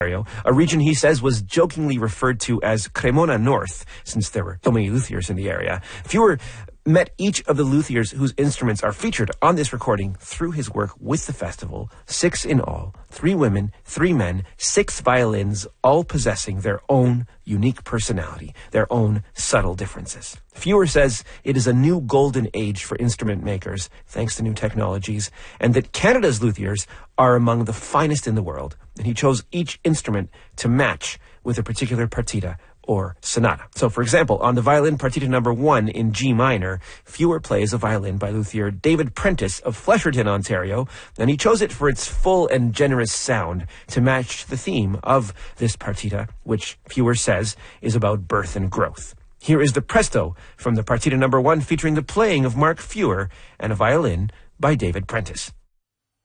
a region he says was jokingly referred to as Cremona North, since there were so many luthiers in the area. Fewer met each of the luthiers whose instruments are featured on this recording through his work with the festival, 6 in all, 3 women, 3 men, 6 violins, all possessing their own unique personality, their own subtle differences. Fewer says it is a new golden age for instrument makers, thanks to new technologies, and that Canada's luthiers are among the finest in the world, and he chose each instrument to match with a particular partita or sonata. So, for example, on the violin partita number 1 in G minor, Fewer plays a violin by luthier David Prentice of Flesherton, Ontario, and he chose it for its full and generous sound to match the theme of this partita, which Fewer says is about birth and growth. Here is the presto from the partita number 1 featuring the playing of Mark Fewer and a violin by David Prentice.